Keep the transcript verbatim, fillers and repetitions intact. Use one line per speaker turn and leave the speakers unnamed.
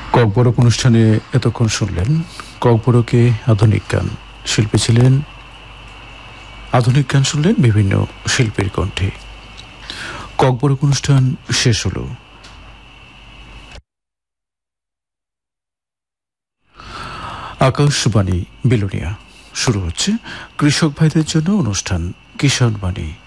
ককবরক অনুষ্ঠানে এতক্ষণ শুনলেন ককবরকে আধুনিক গান। শিল্পী ছিলেন আধুনিক গান শুনলেন বিভিন্ন শিল্পীর কণ্ঠে। ককবরক অনুষ্ঠান শেষ হল। আকাশবাণী বিলোনিয়া। শুরু হচ্ছে কৃষক ভাইদের জন্য অনুষ্ঠান কিষাণ বাণী।